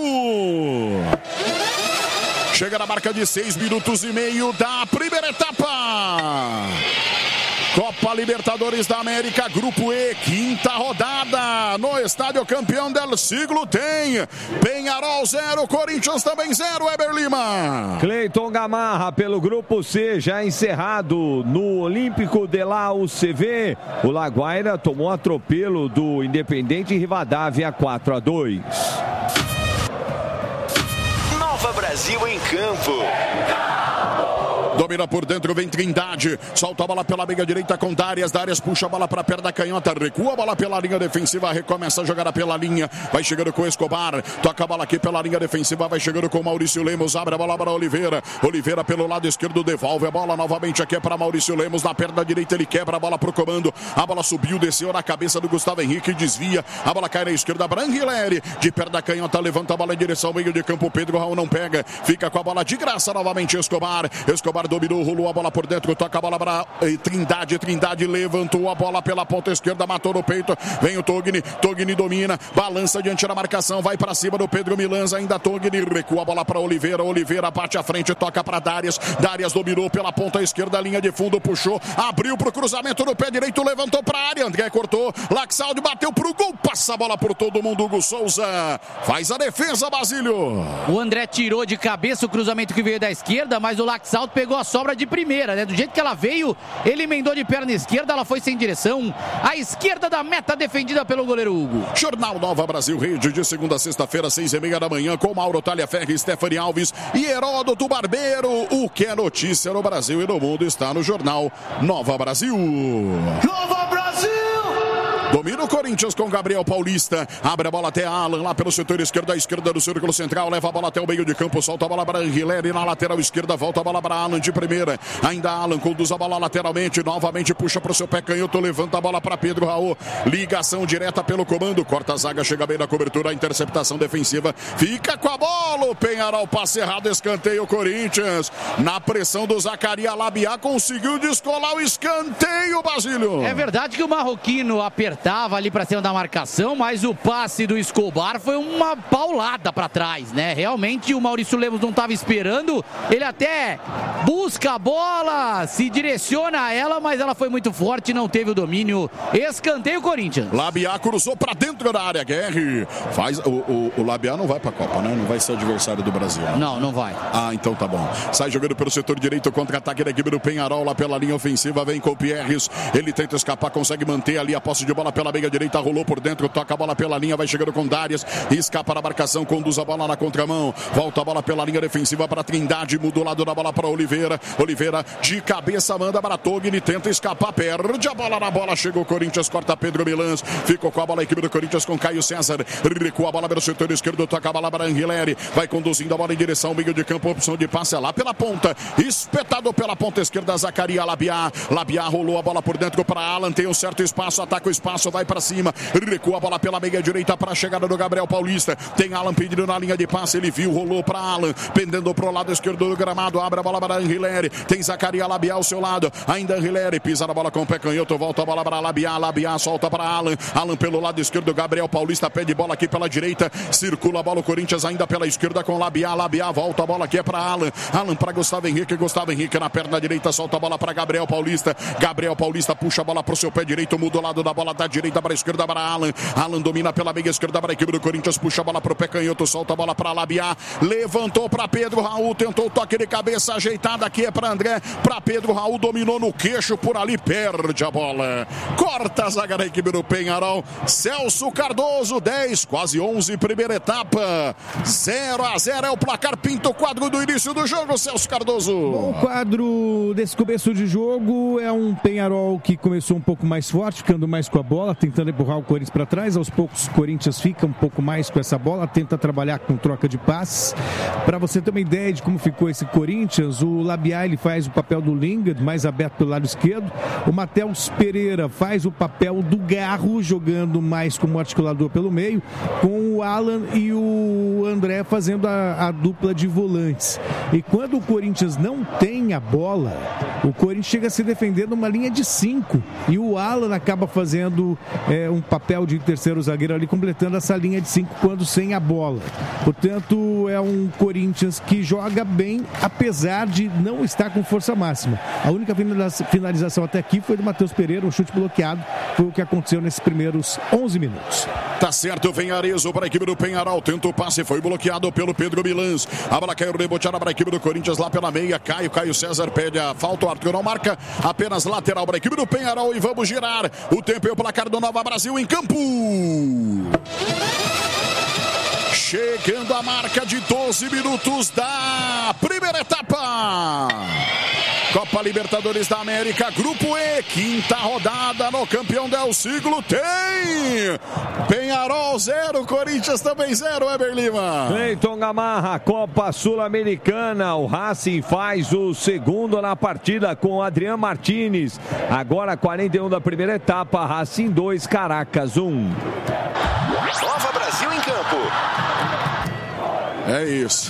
Chega na marca de seis minutos e meio da primeira etapa. Copa Libertadores da América, Grupo E, quinta rodada, no Estádio Campeão del Siglo tem Peñarol zero, Corinthians também zero, Eber Lima. Cleiton Gamarra pelo Grupo C, já encerrado no Olímpico de la U C V. O Laguaira tomou atropelo do Independente Rivadavia quatro a dois. Nova Brasil em campo. Domina por dentro, vem Trindade, solta a bola pela meia direita com Darias, Darias puxa a bola para perto da canhota, recua a bola pela linha defensiva, recomeça a jogada pela linha, vai chegando com Escobar, toca a bola aqui pela linha defensiva, vai chegando com Maurício Lemos, abre a bola para Oliveira, Oliveira pelo lado esquerdo, devolve a bola novamente aqui para Maurício Lemos, na perna direita ele quebra a bola pro comando, a bola subiu, desceu na cabeça do Gustavo Henrique, desvia, a bola cai na esquerda, Branguileri, de perto da canhota, levanta a bola em direção ao meio de campo, Pedro Raul não pega, fica com a bola de graça novamente, Escobar, Escobar dominou, rolou a bola por dentro, toca a bola para Trindade, Trindade levantou a bola pela ponta esquerda, matou no peito, vem o Togni, Togni domina, balança diante da marcação, vai para cima do Pedro Milanza, ainda Togni, recua a bola para Oliveira, Oliveira parte à frente, toca para Darias, Darias dominou pela ponta esquerda, linha de fundo, puxou, abriu pro cruzamento no pé direito, levantou para a área, André cortou, Laxaldi bateu pro gol, passa a bola por todo mundo, Hugo Souza faz a defesa, Basílio. O André tirou de cabeça o cruzamento que veio da esquerda, mas o Laxaldi pegou a sobra de primeira, né? Do jeito que ela veio, ele emendou de perna esquerda, ela foi sem direção. À esquerda da meta defendida pelo goleiro Hugo. Jornal Nova Brasil Rede, de segunda a sexta-feira, seis e meia da manhã, com Mauro Talhaferri, Stephanie Alves e Heródoto Barbeiro. O que é notícia no Brasil e no mundo está no Jornal Nova Brasil. Nova Brasil! Domina o Corinthians com Gabriel Paulista. Abre a bola até Alan, lá pelo setor esquerdo, à esquerda do círculo central. Leva a bola até o meio de campo. Solta a bola para Anguilera na lateral esquerda. Volta a bola para Alan de primeira. Ainda Alan conduz a bola lateralmente. Novamente puxa para o seu pé canhoto. Levanta a bola para Pedro Raul. Ligação direta pelo comando. Corta a zaga, chega bem na cobertura. A interceptação defensiva. Fica com a bola. O Peñarol passe errado. Escanteio o Corinthians. Na pressão do Zacaria Labiá. Conseguiu descolar o escanteio, Basílio. É verdade que o marroquino apertava ali para cima da marcação, mas o passe do Escobar foi uma paulada para trás, né? Realmente o Maurício Lemos não estava esperando, ele até busca a bola, se direciona a ela, mas ela foi muito forte, não teve o domínio. Escanteio Corinthians. Labiá cruzou para dentro da área, Guerre. Faz, o, o, o Labiá não vai para a Copa, né? Não vai ser adversário do Brasil. Né? Não, não vai. Ah, então tá bom. Sai jogando pelo setor direito, contra-ataque da equipe do Peñarol, lá pela linha ofensiva, vem com o Pierres, ele tenta escapar, consegue manter ali a posse de bola pela meia direita, rolou por dentro, toca a bola pela linha, vai chegando com Darias, escapa na marcação, conduz a bola na contramão, volta a bola pela linha defensiva para Trindade, muda o lado da bola para Oliveira, Oliveira de cabeça manda para Togni, tenta escapar, perde a bola na bola, chegou o Corinthians, corta Pedro Milans, ficou com a bola a equipe do Corinthians com Caio César, recua a bola pelo setor esquerdo, toca a bola para Anguilera, vai conduzindo a bola em direção ao meio de campo, opção de passe lá pela ponta, espetado pela ponta esquerda, Zacaria Labiá, Labiá rolou a bola por dentro para Alan, tem um certo espaço, ataca o espaço, vai para cima, recua a bola pela meia direita para a chegada do Gabriel Paulista, tem Alan pedindo na linha de passe, ele viu, rolou para Alan, pendendo pro lado esquerdo do gramado, abre a bola para Anguilera, tem Zacaria Labiá ao seu lado, ainda Anguilera, pisa na bola com o pé canhoto, volta a bola para Labiá, Labiá solta para Alan, Alan pelo lado esquerdo, Gabriel Paulista pede bola aqui pela direita, circula a bola o Corinthians ainda pela esquerda com Labiá, Labiá volta a bola aqui é para Alan, Alan para Gustavo Henrique, Gustavo Henrique na perna direita, solta a bola para Gabriel Paulista, Gabriel Paulista puxa a bola pro seu pé direito, muda o lado da bola da direita para a esquerda para Alan, Alan domina pela meia esquerda para a equipe do Corinthians, puxa a bola pro pé canhoto, solta a bola para Labiá, levantou para Pedro Raul, tentou o toque de cabeça ajeitada aqui é para André, para Pedro Raul, dominou no queixo por ali, perde a bola, corta a zaga da equipe do Peñarol, Celso Cardoso, dez, quase onze, primeira etapa, zero a zero é o placar, pinta o quadro do início do jogo, Celso Cardoso. Bom, o quadro desse começo de jogo é um Peñarol que começou um pouco mais forte, ficando mais com a bola, tentando empurrar o Corinthians para trás, aos poucos o Corinthians fica um pouco mais com essa bola, tenta trabalhar com troca de passes. Para você ter uma ideia de como ficou esse Corinthians, o Labiá ele faz o papel do Lingard, mais aberto pelo lado esquerdo, o Matheus Pereira faz o papel do Garro, jogando mais como articulador pelo meio, com com o Alan e o André fazendo a, a dupla de volantes. E quando o Corinthians não tem a bola, o Corinthians chega a se defender numa linha de cinco. E o Alan acaba fazendo é, um papel de terceiro zagueiro ali, completando essa linha de cinco quando sem a bola. Portanto, é um Corinthians que joga bem, apesar de não estar com força máxima. A única finalização até aqui foi do Matheus Pereira, um chute bloqueado. Foi o que aconteceu nesses primeiros onze minutos. Tá certo, vem Arezzo para a equipe do Penharol. Tenta o passe, foi bloqueado pelo Pedro Milans. A bola caiu reboteada para a equipe do Corinthians lá pela meia. Caio, Caio César pede a falta. O Arthur não marca. Apenas lateral para a equipe do Penharol. E vamos girar o tempo e o placar do Nova Brasil em campo. Chegando a marca de doze minutos da primeira etapa. Copa Libertadores da América, Grupo E, quinta rodada no campeão del siglo. Tem Penharol zero, Corinthians também zero, Weber Lima. Cleiton Gamarra, Copa Sul-Americana. O Racing faz o segundo na partida com Adriano Martínez. Agora quarenta e um da primeira etapa, Racing dois, Caracas um. Nova Brasil em campo. É isso.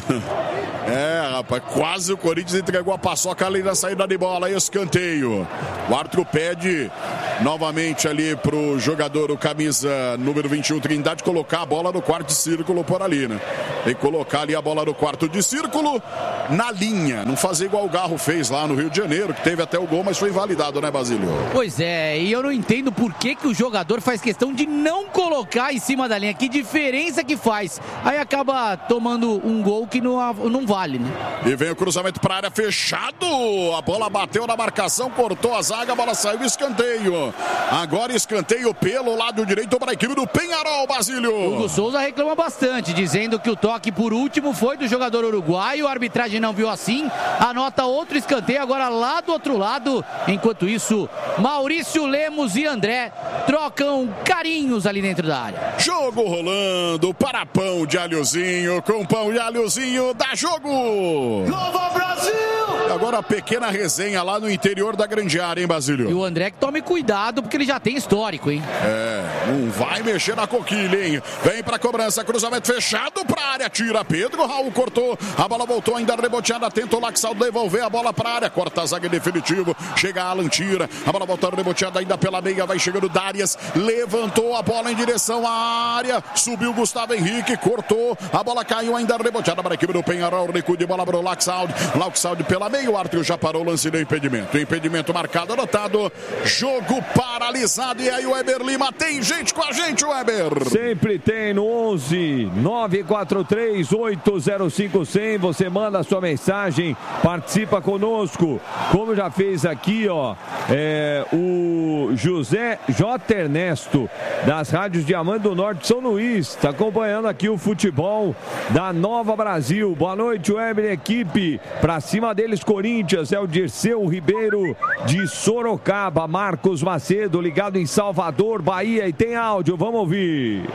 É, rapaz, quase o Corinthians entregou a paçoca ali na saída de bola. Escanteio. O árbitro pede novamente ali pro jogador, o camisa número vinte e um, Trindade, colocar a bola no quarto de círculo por ali, né? Tem que colocar ali a bola no quarto de círculo na linha. Não fazer igual o Garro fez lá no Rio de Janeiro, que teve até o gol, mas foi invalidado, né, Basílio? Pois é, e eu não entendo por que, que o jogador faz questão de não colocar em cima da linha. Que diferença que faz? Aí acaba tomando um gol que não, não vale, né? E vem o cruzamento para a área, fechado. A bola bateu na marcação, cortou a zaga, a bola saiu, escanteio. Agora escanteio pelo lado direito para a equipe do Penharol, Basílio. Hugo Souza reclama bastante, dizendo que o toque por último foi do jogador uruguaio. A arbitragem não viu assim. Anota outro escanteio agora lá do outro lado. Enquanto isso, Maurício Lemos e André trocam carinhos ali dentro da área. Jogo rolando para pão de alhozinho. Com pão de alhozinho, dá jogo. Nova Brasil! Agora a pequena resenha lá no interior da grande área, hein, Basílio? E o André que tome cuidado, porque ele já tem histórico, hein? É, não vai mexer na coquilha, hein? Vem pra cobrança, cruzamento fechado pra área, tira Pedro, Raul cortou, a bola voltou ainda reboteada, tenta o Laxaldo devolver a bola pra área, corta a zaga em definitivo, chega Alan, tira, a bola voltou reboteada ainda pela meia, vai chegando Darias, levantou a bola em direção à área, subiu Gustavo Henrique, cortou, a bola caiu ainda reboteada para a equipe do Penharol, recuo de bola para o Laxaldo, Laxaldo pela meia, o Arthur já parou o lance do impedimento, impedimento marcado, anotado, jogo paralisado. E aí o Weber Lima, tem gente com a gente, Weber? Sempre tem no onze nove quatro três oito zero cinco zero zero. Você manda a sua mensagem, participa conosco, como já fez aqui, ó, é, o José J. Ernesto, das rádios Diamante do Norte de São Luís, está acompanhando aqui o futebol da Nova Brasil. Boa noite, Weber, equipe, pra cima deles Corinthians, é o Dirceu Ribeiro de Sorocaba, Marcos Macedo, ligado em Salvador, Bahia, e tem áudio, vamos ouvir.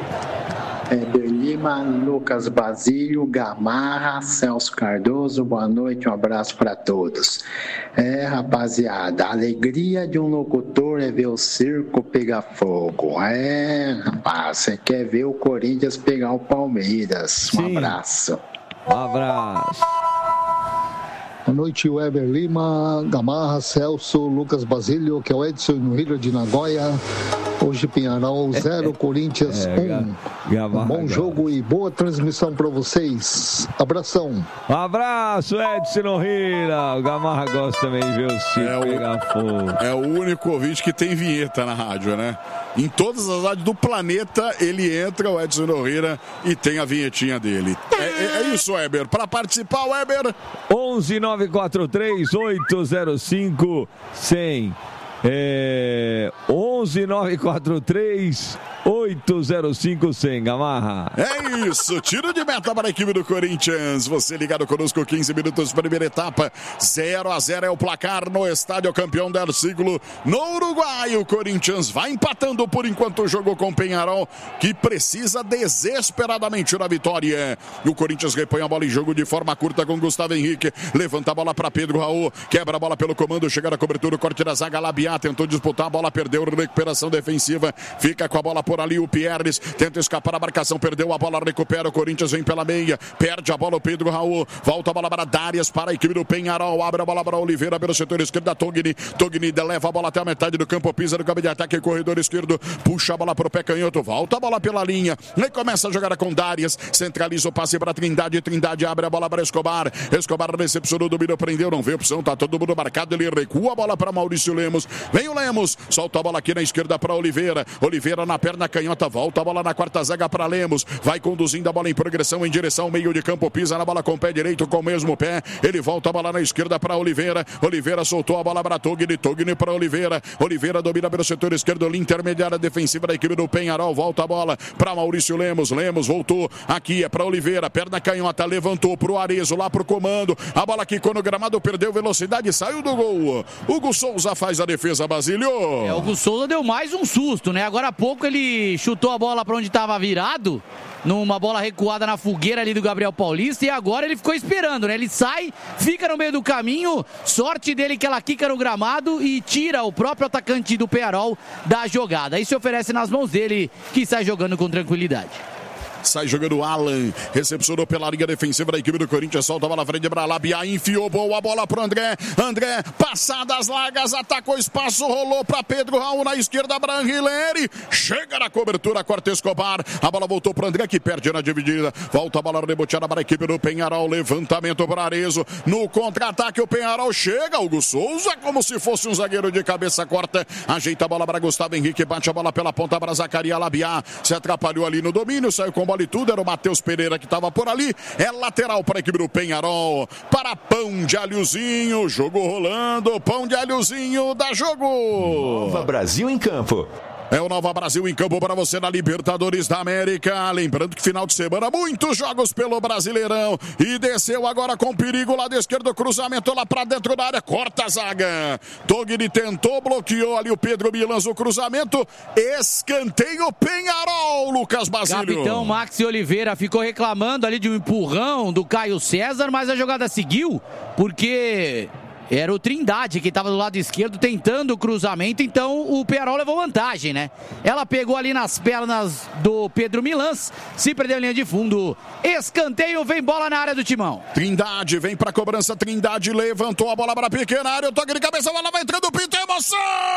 Weber Lima, Lucas Basílio, Gamarra, Celso Cardoso, boa noite, um abraço para todos. É, rapaziada, a alegria de um locutor é ver o circo pegar fogo. É, rapaz, você quer ver o Corinthians pegar o Palmeiras. Um Sim. abraço. Um abraço. Boa noite, Weber Lima, Gamarra, Celso, Lucas Basílio, que é o Edson no Rio de Nagoya. Hoje Penharol zero, Corinthians um. Um bom jogo e boa transmissão para vocês. Abração. Um abraço, Edson Nohira. O Gamarra gosta também de ver o circo é pegar fogo. É o único ouvinte que tem vinheta na rádio, né? Em todas as rádios do planeta, ele entra, o Edson Nohira, e tem a vinhetinha dele. É, é, é isso, Weber. Para participar, Weber... onze nove quatro três oito zero cinco zero zero. É... onze nove quatro três oito zero cinco zero zero, Gamarra. É isso, tiro de meta para a equipe do Corinthians. Você ligado conosco, quinze minutos, primeira etapa, zero a zero é o placar no estádio campeão del siglo, no Uruguai. O Corinthians vai empatando por enquanto o jogo com o Penharol, que precisa desesperadamente da vitória. E o Corinthians repõe a bola em jogo de forma curta com Gustavo Henrique, levanta a bola para Pedro Raul, quebra a bola pelo comando, chega na cobertura, o corte da zaga, Labiá tentou disputar a bola, perdeu, recuperação defensiva, fica com a bola por ali ali o Pierres, tenta escapar da marcação, perdeu a bola, recupera o Corinthians, vem pela meia, perde a bola o Pedro Raul, volta a bola para Darias, para a equipe do Penharol, abre a bola para Oliveira pelo setor esquerdo da Togni, Togni leva a bola até a metade do campo, pisa no campo de ataque, corredor esquerdo, puxa a bola para o pé canhoto, volta a bola pela linha, e começa a jogar com Darias, centraliza o passe para Trindade, Trindade abre a bola para Escobar, Escobar recepcionou, dominou, prendeu, não vê opção, tá todo mundo marcado, ele recua a bola para Maurício Lemos, vem o Lemos, solta a bola aqui na esquerda para Oliveira, Oliveira na perna canhota, volta a bola na quarta zaga para Lemos, vai conduzindo a bola em progressão em direção ao meio de campo, pisa na bola com o pé direito, com o mesmo pé, ele volta a bola na esquerda para Oliveira, Oliveira soltou a bola para Togni, Togni para Oliveira, Oliveira domina pelo setor esquerdo, linha intermediária defensiva da equipe do Penharol, volta a bola para Maurício Lemos, Lemos voltou, aqui é para Oliveira, perna canhota, levantou pro Arezo, lá pro comando, a bola quicou no gramado, perdeu velocidade, saiu do gol, Hugo Souza faz a defesa, Basílio. É, o Hugo Souza deu mais um susto, né? Agora há pouco ele chutou a bola para onde estava virado, numa bola recuada na fogueira ali do Gabriel Paulista, e agora ele ficou esperando, né? Ele sai, fica no meio do caminho, sorte dele que ela quica no gramado e tira o próprio atacante do Penharol da jogada. Aí se oferece nas mãos dele, que sai jogando com tranquilidade. Sai jogando Alan, recepcionou pela linha defensiva da equipe do Corinthians, solta a bola frente para Labia, enfiou boa bola pro André, André, passadas largas, atacou espaço, rolou para Pedro Raul na esquerda, Branguileri, chega na cobertura, corta Escobar, a bola voltou pro André que perde na dividida, volta a bola reboteada para a equipe do Penharol, levantamento para Arezo, no contra-ataque o Penharol chega, Hugo Souza como se fosse um zagueiro de cabeça, corta, ajeita a bola para Gustavo Henrique, bate a bola pela ponta para Zacaria Labia, se atrapalhou ali no domínio, saiu com bola e tudo, era o Matheus Pereira que estava por ali, é lateral para a equipe do Penharol, para Pão de Alhozinho, jogo rolando, Pão de Alhozinho dá jogo. Nova Brasil em campo. É o Nova Brasil em campo para você na Libertadores da América. Lembrando que final de semana, muitos jogos pelo Brasileirão. E desceu agora com perigo lá da esquerda, cruzamento lá para dentro da área, corta a zaga. Togni tentou, bloqueou ali o Pedro Milans o cruzamento. Escanteio Penharol, Lucas Basílio. Capitão Maxi Oliveira ficou reclamando ali de um empurrão do Caio César, mas a jogada seguiu porque era o Trindade que estava do lado esquerdo tentando o cruzamento, então o Penharol levou vantagem, né? Ela pegou ali nas pernas do Pedro Milans, se perdeu em linha de fundo. Escanteio, vem bola na área do Timão. Trindade vem pra cobrança, Trindade levantou a bola para a pequena área, o toque de cabeça, a bola vai entrando, Pinto, emoção!